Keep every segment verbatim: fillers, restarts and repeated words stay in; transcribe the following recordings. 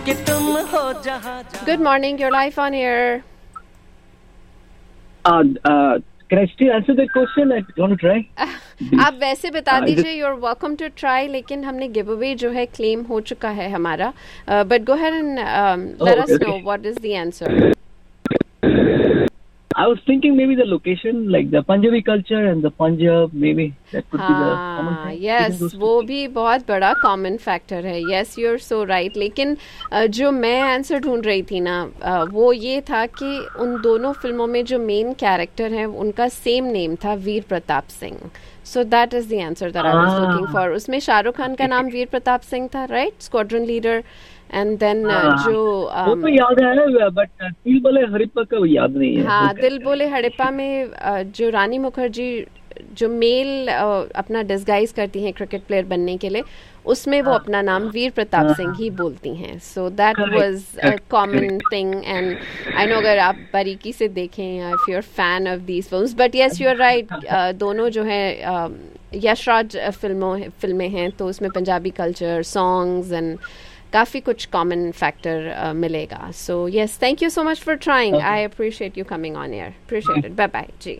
Good morning, you're live on air. Uh, uh, can I still answer that question? I want to try. आप वैसे बता दीजिए, you're welcome to try, लेकिन हमने giveaway जो है claim हो चुका है हमारा. Uh, but go ahead and um, let oh, us okay. know what is the answer. I was thinking maybe the location, like the Punjabi culture and the Punjab, maybe that could be the common thing. Yes, वो भी बहुत बड़ा common factor है. Yes, you're so right. लेकिन uh, जो मैं answer ढूंढ रही थी ना, uh, वो ये था कि उन दोनों फिल्मों में जो मेन कैरेक्टर हैं उनका सेम नेम था, वीर Pratap Singh. So that is the answer that I was looking for. उसमें शाहरुख खान का नाम वीर प्रताप सिंह था, right? Squadron leader. And then uh, जो वो तो याद है, बट दिल बोले हड़प्पा का याद नहीं है. हाँ, दिल बोले हड़प्पा में uh, जो रानी मुखर्जी जो मेल uh, अपना डिस्गाइज करती हैं क्रिकेट प्लेयर बनने के लिए, उसमें वो अपना नाम वीर प्रताप सिंह ही बोलती हैं. So that was a common thing. And I know अगर आप बारीकी से देखें, if you are fan of these films, but yes you are right, दोनों जो है uh, यशराज फिल्मों फिल्में हैं, तो उसमें पंजाबी कल्चर, सॉन्ग्स एंड काफ़ी कुछ कॉमन फैक्टर मिलेगा. So yes, thank you so much for trying. I appreciate you coming on air. Appreciate it. Bye bye ji.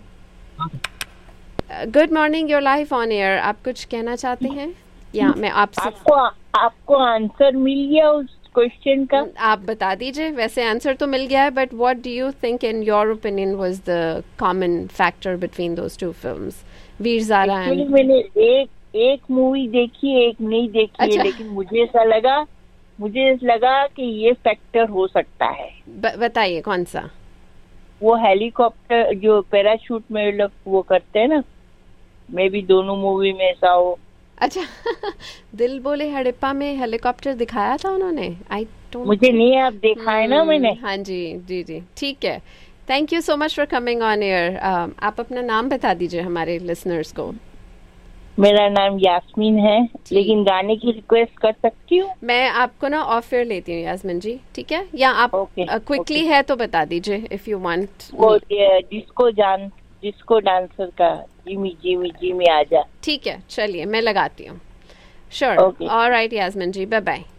Good morning, your life on air. आप कुछ कहना चाहते हैं या मैं आपसे? आपको आपको आंसर मिल गया उस क्वेश्चन का? आप बता दीजिए. वैसे आंसर तो मिल गया है, but what do you think in your opinion was the common factor between those two films, Veer Zaara and? मैंने एक एक मूवी देखी, एक नहीं देखी. अच्छा. है, लेकिन मुझे ऐसा लगा मुझे लगा कि ये फैक्टर हो सकता है. ब, बताइए कौन सा? वो हेलीकॉप्टर जो पैराशूट में लोग वो करते हैं ना, मे भी दोनों मूवी में ऐसा हो. अच्छा. दिल बोले हड़प्पा में हेलीकॉप्टर दिखाया था उन्होंने? आई डोंट, मुझे नहीं, आप देखा है ना मैंने. हाँ जी जी जी, ठीक है. Thank you so much for coming on air. आप अपना नाम बता दीजिए हमारे लिसनर्स को. मेरा नाम यास्मीन है, लेकिन गाने की रिक्वेस्ट कर सकती हूँ? मैं आपको ना ऑफ एयर लेती हूँ यास्मीन जी, ठीक है? या आप क्विकली okay, uh, है तो बता दीजिए इफ यू वांट. वो जिसको जान जिसको डांसर का जिमी जिमी जिमी आजा. ठीक है, चलिए मैं लगाती हूँ. श्योर. ऑलराइट यास्मीन जी, बाय बाय.